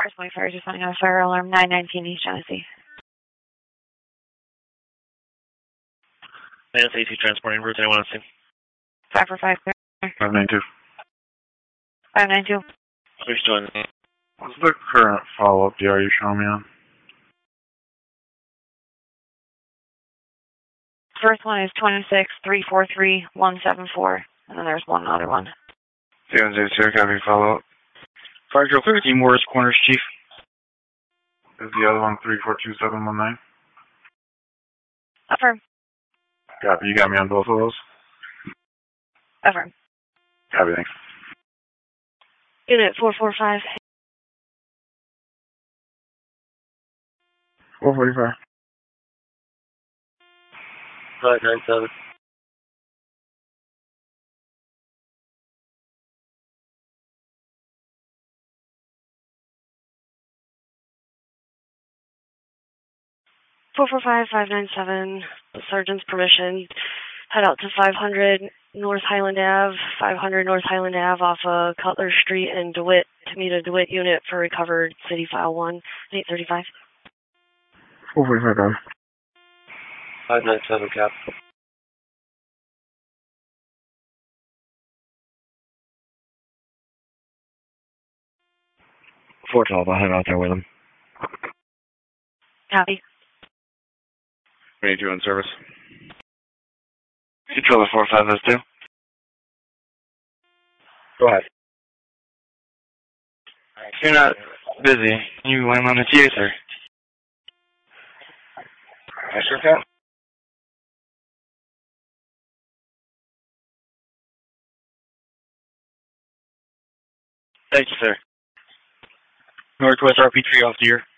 Morris Point Fire just finding a fire alarm 919 East Genesee. AT transporting route, anyone on scene? 545 clear. 592. 592. Please join. What's the current follow-up DR you showing me on? First one is 26-343-174, and then there's one other one. 0-0, copy, follow-up. Fire drill 15, Morris Corners, Chief. Is the other one 342719? Affirm. Copy, you got me on both of those? Affirm. Copy, thanks. Unit 445. 445. 597. Four 597. Sergeant's permission. Head out to 500 North Highland Ave, 500 North Highland Ave off of Cutler Street in DeWitt to meet a DeWitt unit for recovered City File 1, 835. 445, guys. 597, Cap. I'll head out there with him. Copy. 22 in service. Control the 4502. Go ahead. If you're not busy, you land on the TA, sir. I sure can. Thank you, sir. Northwest RP3 off the year.